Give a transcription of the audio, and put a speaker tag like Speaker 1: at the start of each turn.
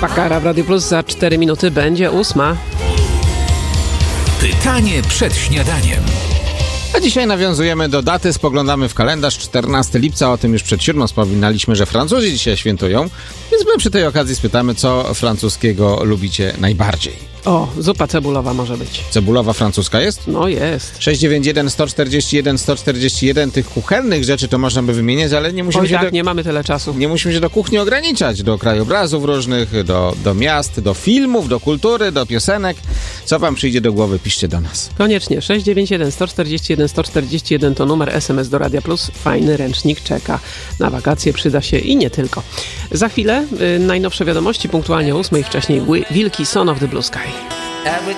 Speaker 1: Pakara w Radio Plus za 4 minuty będzie 8.
Speaker 2: Pytanie przed śniadaniem.
Speaker 3: A dzisiaj nawiązujemy do daty, spoglądamy w kalendarz. 14 lipca, o tym już przed 7 wspominaliśmy, że Francuzi dzisiaj świętują. Więc my przy tej okazji spytamy, co francuskiego lubicie najbardziej.
Speaker 1: O, zupa cebulowa może być.
Speaker 3: Cebulowa francuska jest?
Speaker 1: No jest.
Speaker 3: 691 141 141 tych kuchennych rzeczy to można by wymieniać, ale nie musimy
Speaker 1: Oj
Speaker 3: się
Speaker 1: tak, nie mamy tyle czasu.
Speaker 3: nie musimy się do kuchni ograniczać, do krajobrazów różnych, do miast, do filmów, do kultury, do piosenek. Co wam przyjdzie do głowy, piszcie do nas.
Speaker 1: Koniecznie. 691 141 141 to numer SMS do Radia Plus. Fajny ręcznik czeka. Na wakacje przyda się i nie tylko. Za chwilę najnowsze wiadomości, punktualnie o 8, wcześniej Wilki, Son of the Blue Sky.